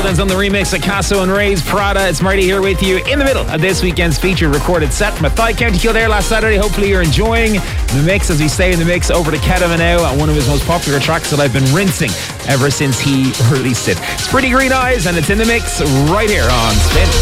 Weldon's on the remix of Casso and Ray's Prada. It's Marty here with you in the middle of this weekend's featured recorded set from Athy, County Kildare last Saturday. Hopefully you're enjoying the mix as we stay in the mix over to Kedama now, one of his most popular tracks that I've been rinsing ever since he released it. It's Pretty Green Eyes and it's in the mix right here on Spin.